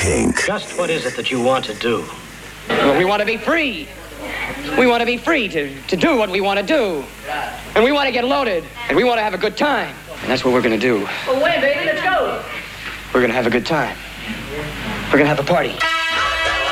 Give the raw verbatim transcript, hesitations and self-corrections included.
Kink. Just what is it that you want to do? Well, we want to be free. We want to be free to, to do what we want to do. And we want to get loaded. And we want to have a good time. And that's what we're going to do. Well, wait, baby, let's go. We're going to have a good time. We're going to have a party.